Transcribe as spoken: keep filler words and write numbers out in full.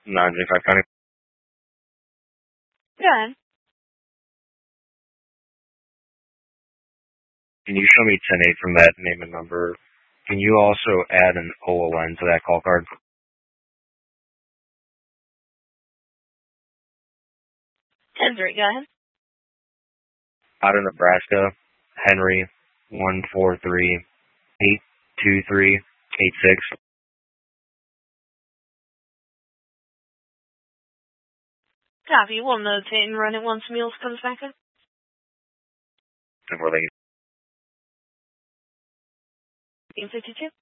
nine five County. Go ahead. Can you show me ten eight from that name and number? Can you also add an O O N to that call card? ten three, go ahead. Out of Nebraska, Henry, one four three eight two three eight six. Copy. We'll notate and run it once Meals comes back in. And we're like fifty-two.